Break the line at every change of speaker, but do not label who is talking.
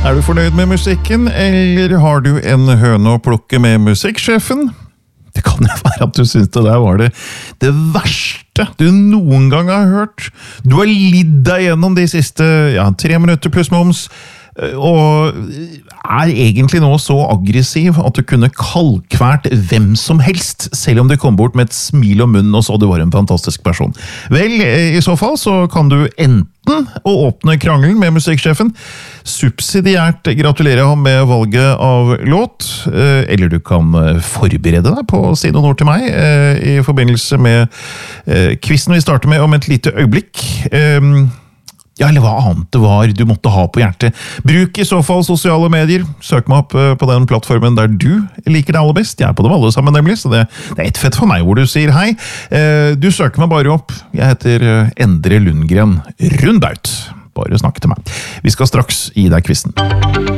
Er du fornøyd med musikken, eller har du en høne å plukke med musikksjefen? Det kan jo være at du synes det der var det verste du noen gang har hørt. Du har lidd deg gjennom de siste 3 minutter pluss moms, og er egentlig nå så aggressiv at du kunne kaldkvært hvem som helst, selv om du kom bort med et smil om munnen og så du var en fantastisk person. Vel, i så fall så kan du enten åpne krangelen med musikksjefen, subsidiært gratulere ham med valget av låt, eller du kan forberede deg på å si noen ord til meg i forbindelse med quizen vi starter med om et lite øyeblikk. Eller hva annet det var du måtte ha på hjertet. Bruk i så fall sosiale medier. Søk meg opp på den plattformen der du liker det aller best. Jeg er på dem alle sammen nemlig, så det er et fett for meg hvor du sier hei. Du søker meg bare opp. Jeg heter Endre Lundgren Rundaut. Bare snakk til meg. Vi skal straks gi deg quizen.